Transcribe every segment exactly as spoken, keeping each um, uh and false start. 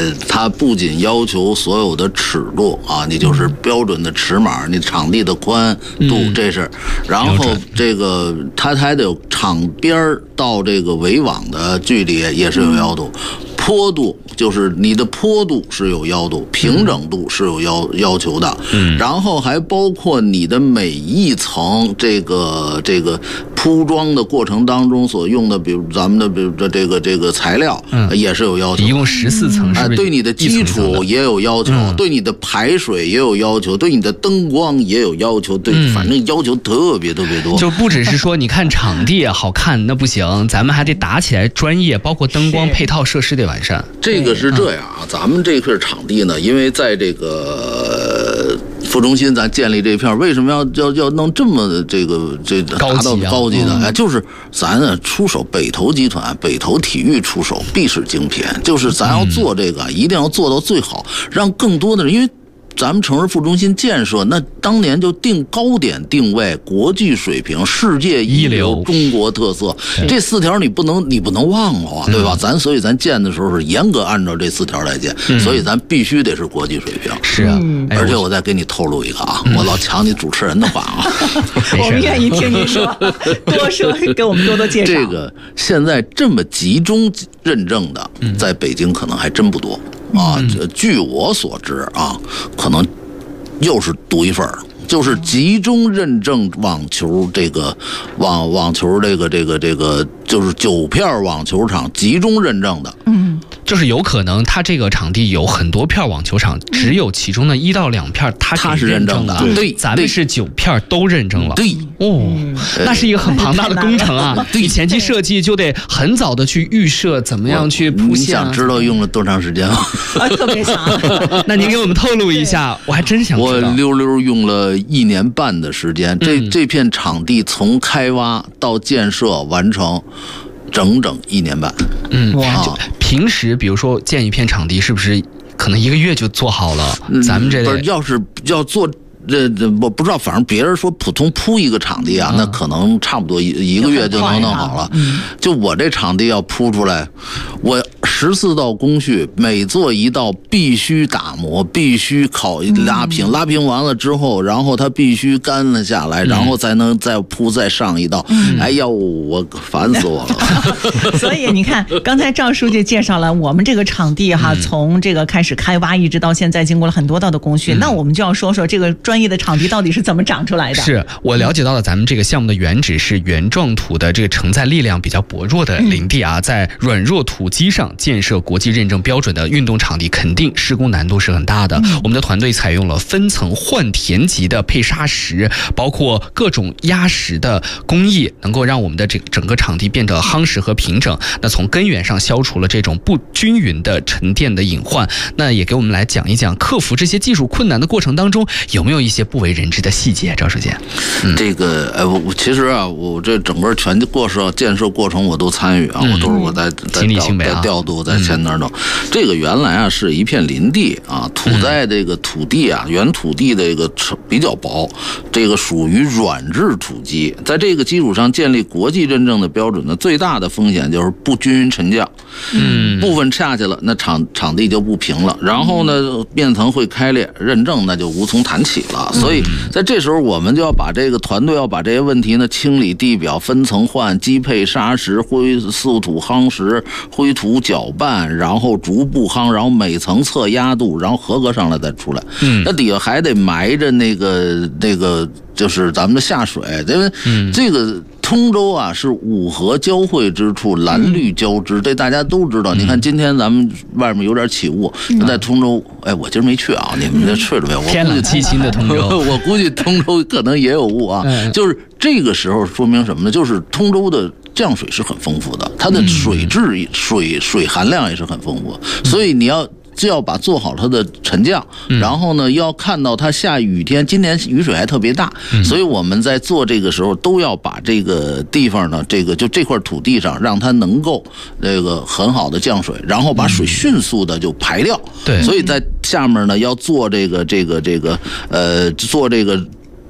呃，它不仅要求所有的尺度啊，你就是标准的尺码，你场地的宽度、嗯、这是，然后这个它还得有场边到这个围网的距离也是有要求。嗯，坡度就是你的坡度是有要求，平整度是有要要求的，嗯，然后还包括你的每一层这个这个铺装的过程当中所用的，比如咱们的比如说这个这个材料，嗯，也是有要求。 一共十四层，是不是？ 对你的基础也有要求，嗯，对你的排水也有要求，对你的灯光也有要求，对，嗯，反正要求特别特别多。 就不只是说你看场地好看那不行，咱们还得打起来专业，包括灯光配套设施得完善。 这个是这样啊，咱们这片场地呢，因为在这个副中心咱建立这片，为什么要要要弄这么这个这达到高级的？哎，就是咱呢出手，北投集团、北投体育出手必是精品，就是咱要做这个，一定要做到最好，让更多的人，因为咱们城市副中心建设，那当年就定高点定位，国际水平，世界一流，中国特色，这四条你不能你不能忘了啊，对吧？咱所以咱建的时候是严格按照这四条来建，所以咱必须得是国际水平。 是啊， 而且我再给你透露一个啊，我老抢你主持人的话啊， 我们愿意听你说，多说给我们多多介绍。 这个现在这么集中认证的，在北京可能还真不多。啊，据我所知啊，可能又是独一份儿，就是集中认证网球这个网网球这个这个这个，就是九片网球场集中认证的。 嗯，就是有可能它这个场地有很多片网球场，只有其中的一到两片它它是认证的， 对，咱们是九片都认证了。 对， 哦，那是一个很庞大的工程啊！对，前期设计就得很早的去预设，怎么样去铺线。 你想知道用了多长时间吗？ 啊，特别想。 那您给我们透露一下，我还真想知道。 我溜溜用了一年半的时间，这、嗯、这片场地从开挖到建设完成，整整一年半。 嗯，哇！就平时比如说建一片场地，是不是可能一个月就做好了？嗯、咱们这不是，要是要做。这这我不知道，反正别人说普通铺一个场地啊，嗯、那可能差不多一一个月就能弄好了。嗯、就我这场地要铺出来，我十四道工序，每做一道必须打磨，必须烤拉平，嗯、拉平完了之后，然后它必须干了下来，嗯、然后才能再铺再上一道。嗯、哎呀，我烦死我了。 所以你看，刚才赵书记介绍了我们这个场地哈，嗯、从这个开始开挖一直到现在，经过了很多道的工序，嗯、那我们就要说说这个专业的场地到底是怎么长出来的。 是我了解到了，咱们这个项目的原址是原状土的这个承载力量比较薄弱的林地啊，嗯、在软弱土基上建设国际认证标准的运动场地，肯定施工难度是很大的。嗯、我们的团队采用了分层换田级的配沙石，包括各种压实的工艺，能够让我们的这整个场地变得夯实和平整。那从根源上消除了这种不均匀的沉淀的隐患。那也给我们来讲一讲克服这些技术困难的过程当中，有没有一些不为人知的细节？赵书记， 嗯、这个哎，我其实啊，我这整个全过程建设过程我都参与啊，嗯、我都是我在在调在调度在前那儿弄。嗯、这个原来啊是一片林地啊，土在这个土地啊，原土地的这个比较薄，这个属于软质土基，在这个基础上建立国际认证的标准呢，最大的风险就是不均匀沉降，嗯，部分下去了，那场场地就不平了，然后呢，面层会开裂，认证那就无从谈起了。所以在这时候，我们就要把这个团队要把这些问题呢清理地表，分层换，基配砂石、灰素土夯实，灰土搅拌，然后逐步夯，然后每层测压度，然后合格上来再出来。嗯，那底下还得埋着那个那个就是咱们的下水，因为这个通州啊是五河交汇之处，蓝绿交织，这大家都知道。你看今天咱们外面有点起雾，在通州，哎，我今儿没去啊，你们这去了没有？ 天冷气清的通州， 我估计通州可能也有雾啊。就是这个时候说明什么呢？就是通州的降水是很丰富的，它的水质、水水含量也是很丰富，所以你要。就要把做好它的沉降，然后呢，要看到它下雨天，今年雨水还特别大，所以我们在做这个时候都要把这个地方呢，这个就这块土地上，让它能够这个很好的降水，然后把水迅速的就排掉。对，所以在下面呢要做这个这个这个呃做这个。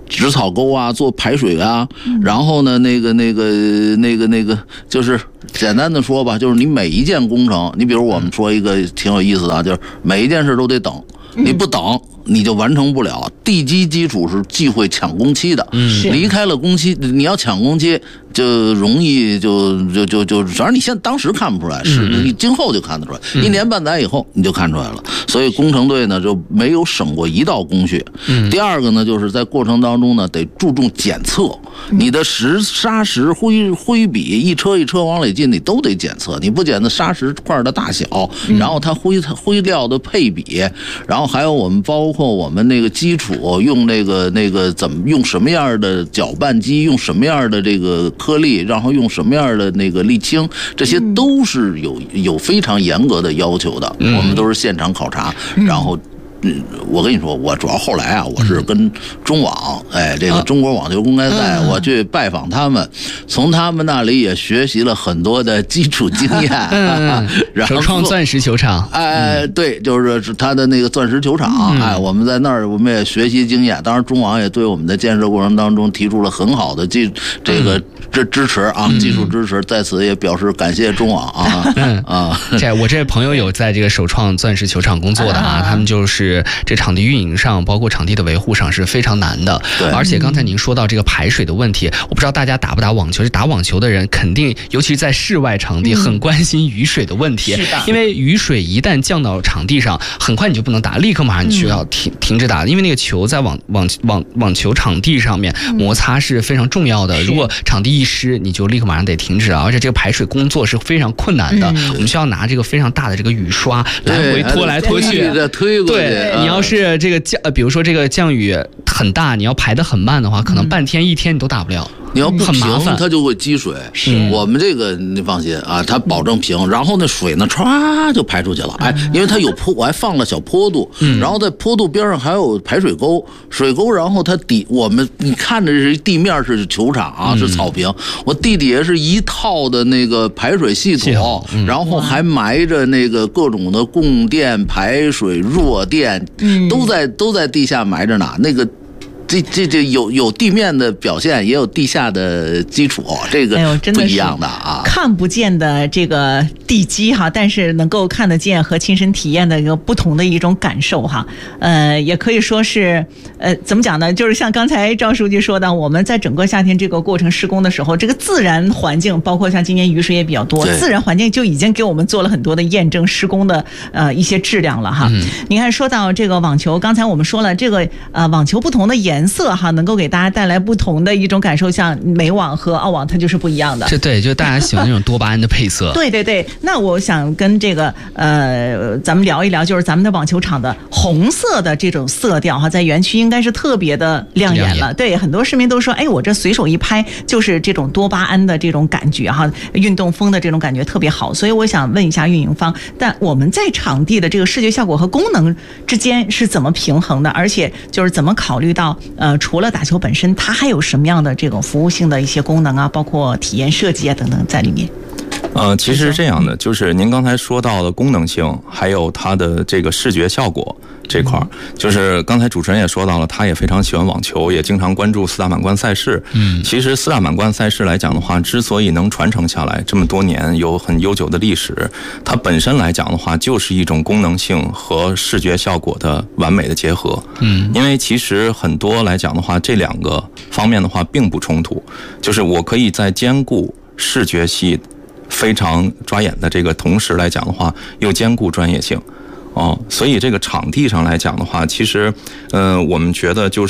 植草沟啊，做排水啊，然后呢，那个那个那个那个，就是简单的说吧，就是你每一件工程，你比如我们说一个挺有意思的啊，就是每一件事都得等，你不等你就完成不了。地基基础是忌讳抢工期的，离开了工期，你要抢工期就容易就就就就，反正你现在当时看不出来，是你今后就看得出来，一年半载以后你就看出来了。所以工程队呢就没有省过一道工序。第二个呢，就是在过程当中呢得注重检测，你的石砂石灰灰比一车一车往里进，你都得检测，你不检测砂石块的大小，然后它灰灰料的配比，然后还有我们包括我们那个基础用那个那个怎么用什么样的搅拌机，用什么样的这个颗粒，然后用什么样的那个沥青，这些都是有有非常严格的要求的，我们都是现场考察，然后。嗯，我跟你说，我主要后来啊，我是跟中网，哎，这个中国网球公开赛，我去拜访他们，从他们那里也学习了很多的基础经验。嗯， 首创钻石球场， 哎，对，就是他的那个钻石球场，哎，我们在那儿我们也学习经验。当然，中网也对我们的建设过程当中提出了很好的技这个支支持啊，技术支持，在此也表示感谢中网啊。啊， 这我这朋友有在这个首创钻石球场工作的啊，他们就是。这场地运营上，包括场地的维护上是非常难的。 对， 而且刚才您说到这个排水的问题，我不知道大家打不打网球，打网球的人肯定，尤其是在室外场地，很关心雨水的问题。 是的， 因为雨水一旦降到场地上，很快你就不能打，立刻马上你需要停、嗯、停止打，因为那个球在网网网网球场地上面摩擦是非常重要的。如果场地一湿，你就立刻马上得停止啊！而且这个排水工作是非常困难的，嗯、我们需要拿这个非常大的这个雨刷来回拖来拖去， 推过去。 对。你要是这个降，呃，比如说这个降雨很大，你要排得很慢的话，可能半天一天你都打不了。 你要不很麻烦， 它就会积水。是我们这个你放心啊，它保证平，然后那水呢唰就排出去了。哎，因为它有坡，我还放了小坡度，然后在坡度边上还有排水沟，水沟，然后它底我们你看着是地面是球场啊，是草坪，我地底下是一套的那个排水系统，然后还埋着那个各种的供电、排水、弱电，都在都在地下埋着呢。那个。这这这有有地面的表现，也有地下的基础，这个不一样的啊。 看不见的这个地基哈，但是能够看得见和亲身体验的一个不同的一种感受哈。呃，也可以说是呃，怎么讲呢？就是像刚才赵书记说的，我们在整个夏天这个过程施工的时候，这个自然环境，包括像今年雨水也比较多，自然环境就已经给我们做了很多的验证，施工的呃一些质量了哈。嗯、你看，说到这个网球，刚才我们说了，这个呃网球不同的颜。颜色哈，能够给大家带来不同的一种感受，像美网和澳网它就是不一样的。 这对，就大家喜欢那种多巴胺的配色。 对对对，那我想跟这个呃，咱们聊一聊，就是咱们的网球场的红色的这种色调哈，在园区应该是特别的亮眼了。亮眼对，很多市民都说，哎，我这随手一拍就是这种多巴胺的这种感觉哈，运动风的这种感觉特别好。所以我想问一下运营方，但我们在场地的这个视觉效果和功能之间是怎么平衡的？而且就是怎么考虑到？呃，除了打球本身，它还有什么样的这种服务性的一些功能啊，包括体验设计啊等等在里面？ 呃，其实是这样的，就是您刚才说到的功能性，还有它的这个视觉效果这块儿，就是刚才主持人也说到了，他也非常喜欢网球，也经常关注四大满贯赛事。嗯，其实四大满贯赛事来讲的话，之所以能传承下来这么多年，有很悠久的历史，它本身来讲的话，就是一种功能性和视觉效果的完美的结合。嗯，因为其实很多来讲的话，这两个方面的话并不冲突，就是我可以在兼顾视觉系非常抓眼的这个同时来讲的话，又兼顾专业性。哦，所以这个场地上来讲的话，其实，呃，我们觉得就是，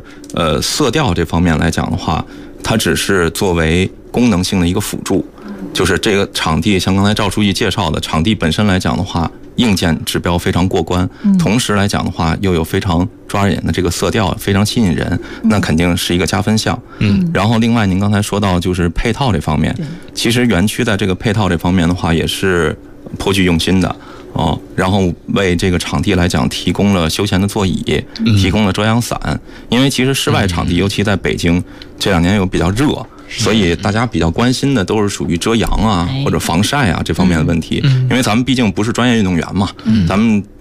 呃，色调这方面来讲的话，它只是作为功能性的一个辅助，就是这个场地，像刚才赵书记介绍的，场地本身来讲的话，硬件指标非常过关，同时来讲的话，又有非常抓眼的这个色调，非常吸引人，那肯定是一个加分项。嗯，然后另外您刚才说到就是配套这方面，其实园区在这个配套这方面的话，也是颇具用心的。哦，然后为这个场地来讲提供了休闲的座椅，提供了遮阳伞。因为其实室外场地，尤其在北京这两年又比较热，所以大家比较关心的都是属于遮阳啊或者防晒啊这方面的问题。因为咱们毕竟不是专业运动员嘛，咱们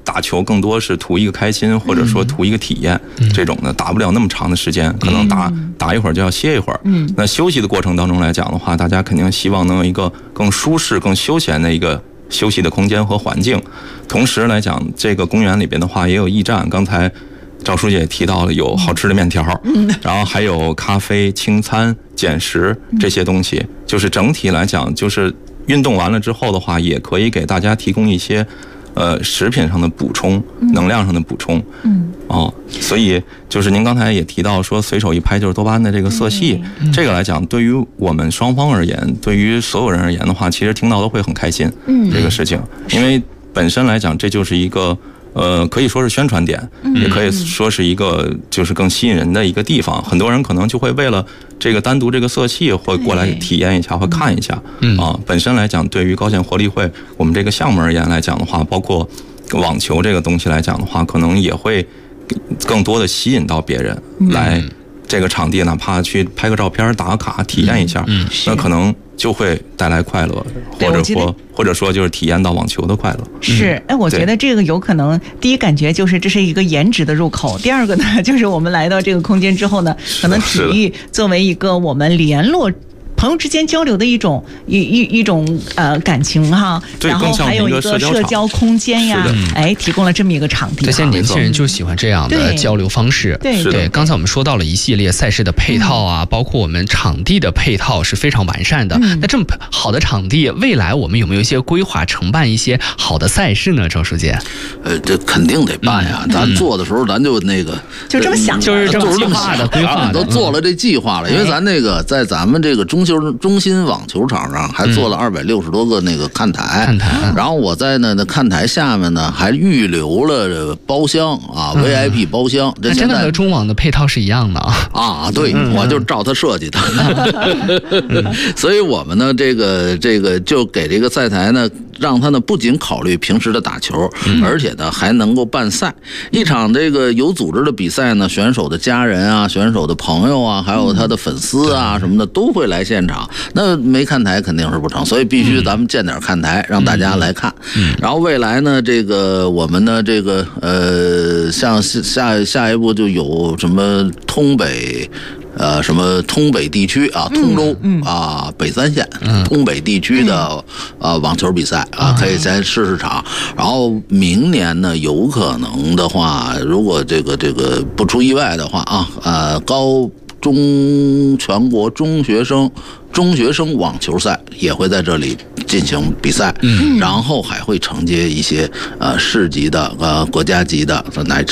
打球更多是图一个开心，或者说图一个体验，嗯、这种的打不了那么长的时间，可能打、嗯、打一会儿就要歇一会儿。嗯，那休息的过程当中来讲的话，大家肯定希望能有一个更舒适、更休闲的一个休息的空间和环境。同时来讲，这个公园里边的话也有驿站，刚才赵书记也提到了有好吃的面条，嗯、然后还有咖啡、轻餐、减食这些东西，就是整体来讲，就是运动完了之后的话，也可以给大家提供一些呃食品上的补充、能量上的补充。嗯，哦，所以就是您刚才也提到说，随手一拍就是多巴胺的这个色系，嗯、这个来讲，对于我们双方而言，对于所有人而言的话，其实听到都会很开心。嗯，这个事情，因为本身来讲，这就是一个。呃，可以说是宣传点，也可以说是一个就是更吸引人的一个地方。很多人可能就会为了这个单独这个色系，会过来体验一下，会看一下。啊，本身来讲，对于高县活力会我们这个项目而言来讲的话，包括网球这个东西来讲的话，可能也会更多的吸引到别人来这个场地，哪怕去拍个照片、打个卡、体验一下，那可能就会带来快乐，或者说或者说就是体验到网球的快乐。 是，哎，我觉得这个有可能，第一感觉就是这是一个颜值的入口，第二个呢，就是我们来到这个空间之后呢，可能体育作为一个我们联络朋友之间交流的一种一一一种呃感情哈，然后还有一个社交空间呀，哎，提供了这么一个场地。 这些年轻人就喜欢这样的交流方式。 对对，刚才我们说到了一系列赛事的配套啊，包括我们场地的配套是非常完善的。那这么好的场地，未来我们有没有一些规划承办一些好的赛事呢？赵书记？ 呃，这肯定得办呀。咱做的时候，咱就那个就这么想， 就是这么计划的规划， 都做了这计划了。因为咱那个在咱们这个中。就是中心网球场上还做了二百六十多个那个看台， 看台。 然后我在那那看台下面呢，还预留了包厢啊、嗯、，V I P 包厢。 这真的和中网的配套是一样的啊！ 啊，对，嗯、我就照他设计的。嗯、所以我们呢，这个这个就给这个赛台呢，让他呢不仅考虑平时的打球，嗯、而且呢还能够办赛。一场这个有组织的比赛呢，选手的家人啊、选手的朋友啊，还有他的粉丝啊、嗯、什么的都会来现场。那没看台肯定是不成，所以必须咱们建点看台，让大家来看。嗯、然后未来呢，这个我们呢，这个呃，像下下一步就有什么通北。呃，什么通北地区啊，通州、嗯嗯、啊，北三县、嗯、通北地区的呃网球比赛啊，可以先试试场。然后明年呢，有可能的话，如果这个这个不出意外的话啊，呃，高中全国中学生中学生网球赛也会在这里进行比赛，嗯，然后还会承接一些呃市级的、呃国家级的乃至